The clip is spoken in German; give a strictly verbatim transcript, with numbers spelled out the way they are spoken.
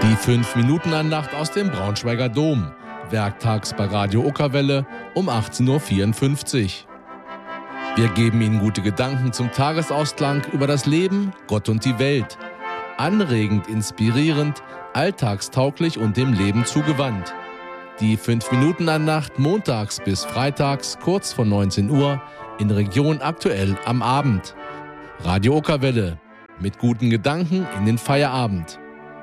Die fünf Minuten Andacht aus dem Braunschweiger Dom. Werktags bei Radio Okerwelle um achtzehn Uhr vierundfünfzig. Wir geben Ihnen gute Gedanken zum Tagesausklang über das Leben, Gott und die Welt. Anregend, inspirierend, alltagstauglich und dem Leben zugewandt. Die fünf Minuten Andacht montags bis freitags kurz vor neunzehn Uhr in Region Aktuell am Abend. Radio Okerwelle. Mit guten Gedanken in den Feierabend.